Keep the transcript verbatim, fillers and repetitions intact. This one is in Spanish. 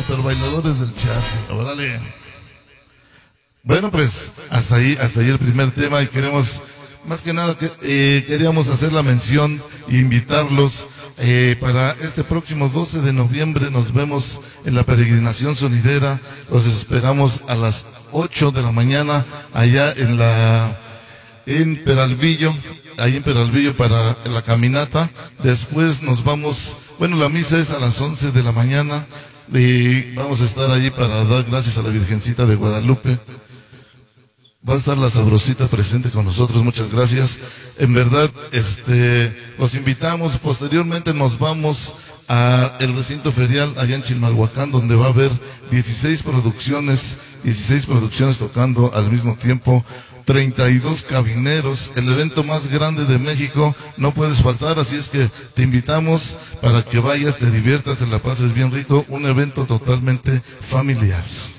super bailadores del chat. Órale. Bueno, pues hasta ahí, hasta ahí el primer tema, y queremos, más que nada, que, eh, queríamos hacer la mención e invitarlos eh, para este próximo doce de noviembre. Nos vemos en la peregrinación sonidera. Los esperamos a las ocho de la mañana allá en la en Peralvillo, ahí en Peralvillo para la caminata. Después nos vamos, bueno, la misa es a las once de la mañana y vamos a estar ahí para dar gracias a la Virgencita de Guadalupe. Va a estar la Sabrosita presente con nosotros, muchas gracias. En verdad, este, los invitamos. Posteriormente nos vamos a el recinto ferial allá en Chimalhuacán, donde va a haber dieciséis producciones, dieciséis producciones tocando al mismo tiempo, treinta y dos cabineros, el evento más grande de México. No puedes faltar, así es que te invitamos para que vayas, te diviertas, te la pases bien rico, un evento totalmente familiar.